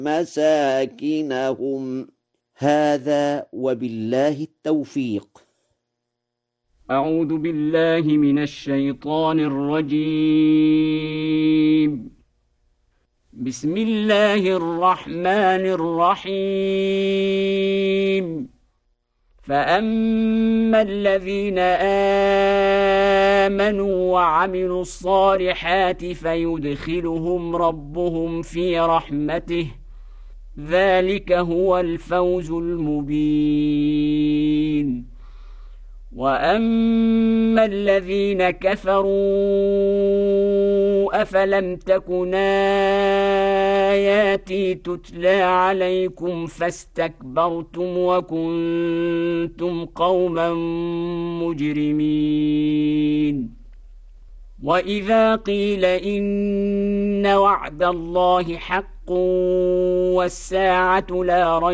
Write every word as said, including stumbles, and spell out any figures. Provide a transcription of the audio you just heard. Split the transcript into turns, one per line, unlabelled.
مساكنهم. هذا وبالله التوفيق.
أعوذ بالله من الشيطان الرجيم. بسم الله الرحمن الرحيم. فأما الذين آمنوا وعملوا الصالحات فيدخلهم ربهم في رحمته، ذلك هو الفوز المبين. وأما الذين كفروا أفلم تكن آياتي تتلى عليكم فاستكبرتم وكنتم قوما مجرمين. وإذا قيل إن وعد الله حق والساعة لا ريب